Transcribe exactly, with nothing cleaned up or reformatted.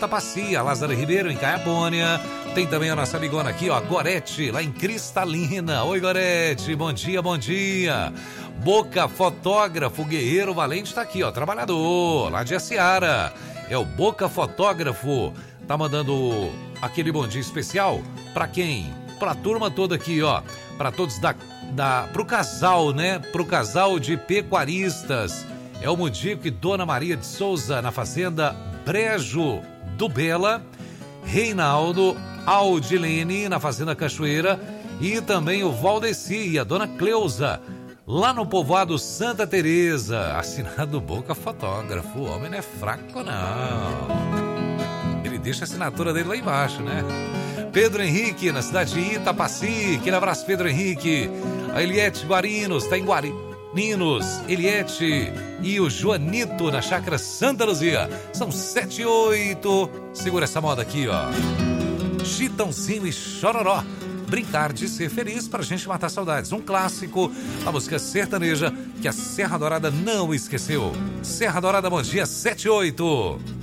Itapaci, a Lázaro Ribeiro em Caiapônia. Tem também a nossa amigona aqui, ó, Gorete, lá em Cristalina. Oi, Gorete, bom dia, bom dia. Boca Fotógrafo, Guerreiro Valente tá aqui, ó, trabalhador, lá de Aciara. É o Boca Fotógrafo. Tá mandando aquele bom dia especial pra quem? Pra turma toda aqui, ó. Pra todos da, da... Pro casal, né? Pro casal de pecuaristas. É o Mudico e Dona Maria de Souza, na fazenda Brejo do Bela. Reinaldo, Aldilene, na fazenda Cachoeira. E também o Valdeci e a Dona Cleusa, lá no povoado Santa Teresa. Assinado Boca Fotógrafo. O homem não é fraco, não. Ele deixa a assinatura dele lá embaixo, né? Pedro Henrique, na cidade de Itapaci. Aquele abraço, Pedro Henrique. A Eliette Guarinos, tá em Guarinos. Eliette e o Joanito, na chácara Santa Luzia. São sete e oito. Segura essa moda aqui, ó. Chitãozinho e Chororó. Brincar de ser feliz pra gente matar saudades. Um clássico, a música sertaneja que a Serra Dourada não esqueceu. Serra Dourada, bom dia, sete e oito.